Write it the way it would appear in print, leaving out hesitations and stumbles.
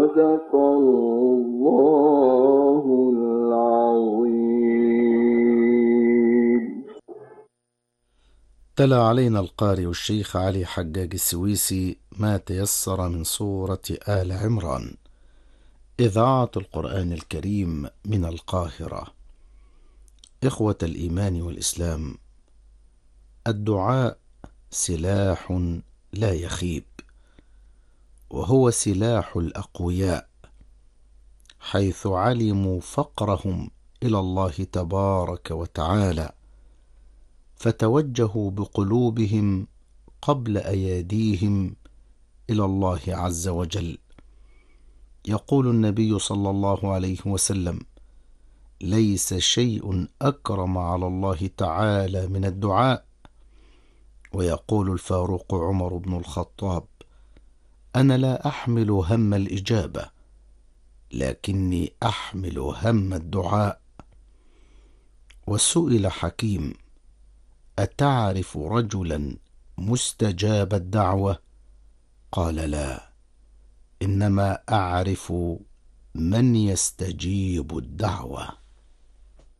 صدق الله العظيم. تلا علينا القارئ الشيخ علي حجاج السويسي ما تيسر من سورة آل عمران، إذاعة القرآن الكريم من القاهرة. إخوة الإيمان والإسلام، الدعاء سلاح لا يخيب، وهو سلاح الأقوياء، حيث علموا فقرهم إلى الله تبارك وتعالى، فتوجهوا بقلوبهم قبل أياديهم إلى الله عز وجل. يقول النبي صلى الله عليه وسلم: ليس شيء أكرم على الله تعالى من الدعاء. ويقول الفاروق عمر بن الخطاب: أنا لا أحمل هم الإجابة، لكني أحمل هم الدعاء. وسئل حكيم: أتعرف رجلا مستجاب الدعوة؟ قال: لا، إنما أعرف من يستجيب الدعوة.